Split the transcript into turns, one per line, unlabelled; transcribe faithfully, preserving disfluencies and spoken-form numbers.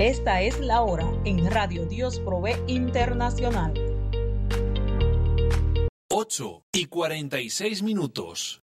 Esta es la hora en Radio Dios Provee Internacional.
ocho y cuarenta y seis minutos.